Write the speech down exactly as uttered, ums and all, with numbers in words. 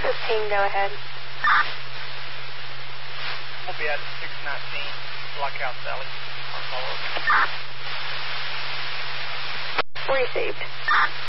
fifteen, go ahead. We'll be at six nineteen, Blackout Valley. Received.